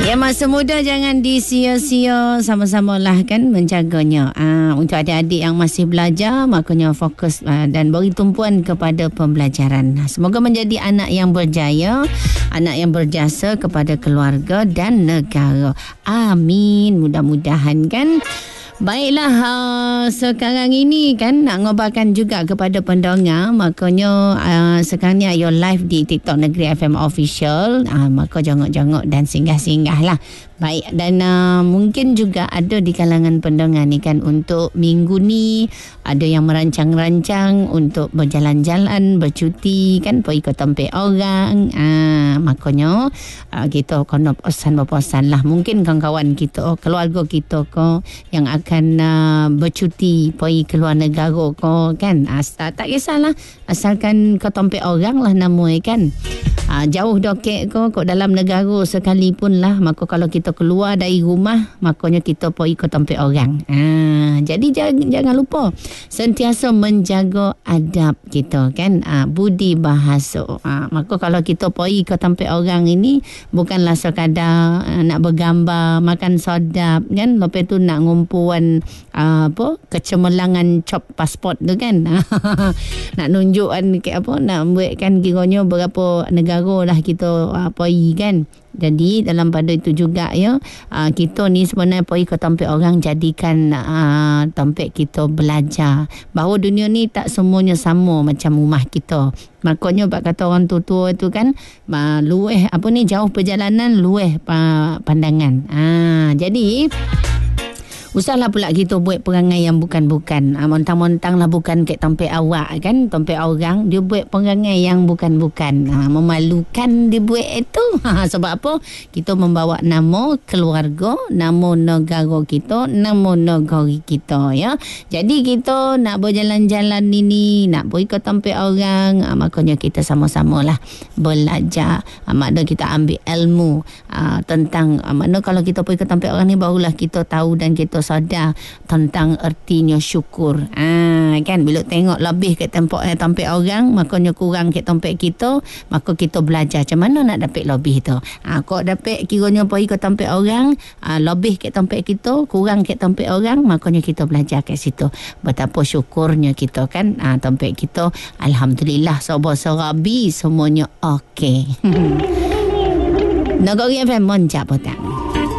Ya, masa muda jangan disia-sia, sama-samalah kan menjaganya. Untuk adik-adik yang masih belajar, makanya fokus dan beri tumpuan kepada pembelajaran. Semoga menjadi anak yang berjaya, anak yang berjasa kepada keluarga dan negara. Amin. Mudah-mudahan kan. Baiklah, sekarang ini kan nak ngobarkan juga kepada pendengar, makanya sekarang ni ayo live di TikTok Negeri FM Official, maka jangok-jangok dan singgah-singgah lah. Baik, dan mungkin juga ada di kalangan pendengar ni kan, untuk minggu ni ada yang merancang-rancang untuk berjalan-jalan, bercuti kan, pergi ke tempat orang. Makanya kita kena pesan-pesan lah. Mungkin kawan-kawan kita, keluarga kita ko yang akan bercuti pergi ke luar negara ko kan, tak kisahlah, asalkan ke tempat orang lah namanya kan. Jauh dokek kok dalam negara sekalipun lah, maka kalau kita keluar dari rumah, makanya kita pergi ke tempat orang. Jadi jangan lupa sentiasa menjaga adab kita kan, budi bahasa. Maka kalau kita pergi ke tempat orang ini, bukanlah sekadar nak bergambar, makan sedap kan, lepas tu nak ngumpulan kecemerlangan cop pasport tu kan. Nak nunjukkan nak buatkan kiranya berapa negara lah kita pergi kan. Jadi dalam pada itu juga ya, kita ni sebenarnya pergi ke tempat orang, jadikan tempat kita belajar bahawa dunia ni tak semuanya sama macam rumah kita. Makanya bak kata orang tua-tua itu kan, lueh jauh perjalanan, lueh pandangan. Jadi usahlah pula kita buat perangai yang bukan-bukan. Montang-montang lah bukan kat tempat awak kan, tempat orang, dia buat perangai yang bukan-bukan. Memalukan dia buat itu. Sebab apa? Kita membawa nama keluarga, nama negara kita, nama negara kita ya. Jadi kita nak berjalan-jalan ini, nak pergi ke tempat orang, makanya kita sama-sama lah belajar. Maknanya kita ambil ilmu tentang, maknanya kalau kita pergi ke tempat orang ni, barulah kita tahu dan kita sadar tentang ertinya syukur. Kan bila tengok lebih kat tempat orang, makanya kurang kat tempat kita, maka kita belajar macam mana nak dapat lebih tu. Kok dapat kiranya pergi ke tempat orang, lebih kat tempat kita, kurang kat tempat orang, makanya kita belajar kat situ. Betapa syukurnya kita kan, tempat kita alhamdulillah sabar serabi, semuanya okey. Negeri FM Monjak Petang.